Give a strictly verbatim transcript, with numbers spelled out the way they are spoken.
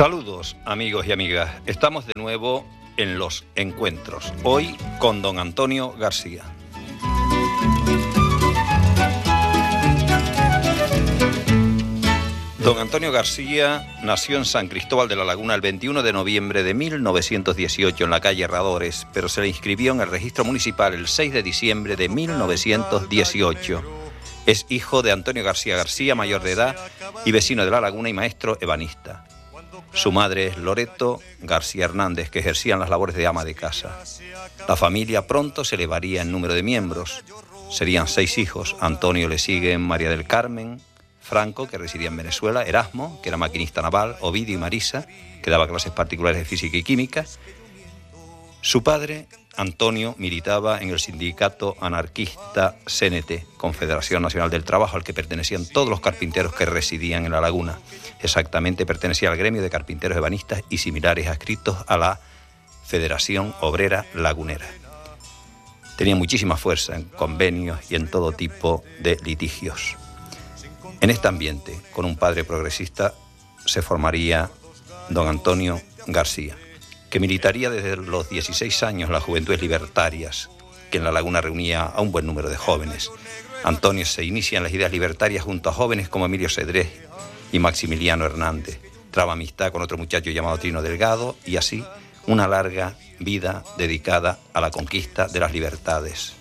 Saludos amigos y amigas, estamos de nuevo en Los Encuentros, hoy con don Antonio García. Don Antonio García nació en San Cristóbal de la Laguna el veintiuno de noviembre de mil novecientos dieciocho en la calle Herradores, pero se le inscribió en el registro municipal el seis de diciembre de mil novecientos dieciocho. Es hijo de Antonio García García, mayor de edad y vecino de la Laguna y maestro ebanista. Su madre es Loreto García Hernández, que ejercían las labores de ama de casa. La familia pronto se elevaría en número de miembros. Serían seis hijos. Antonio le siguen María del Carmen, Franco, que residía en Venezuela, Erasmo, que era maquinista naval, Ovidio y Marisa, que daba clases particulares de física y química. Su padre, Antonio, militaba en el sindicato anarquista C N T, Confederación Nacional del Trabajo, al que pertenecían todos los carpinteros que residían en la laguna. Exactamente, pertenecía al gremio de carpinteros ebanistas y similares adscritos a la Federación Obrera Lagunera. Tenía muchísima fuerza en convenios y en todo tipo de litigios. En este ambiente, con un padre progresista, se formaría don Antonio García, que militaría desde los dieciséis años en las Juventudes Libertarias, que en la Laguna reunía a un buen número de jóvenes. Antonio se inicia en las ideas libertarias junto a jóvenes como Emilio Cedrés y Maximiliano Hernández. Traba amistad con otro muchacho llamado Trino Delgado y así una larga vida dedicada a la conquista de las libertades.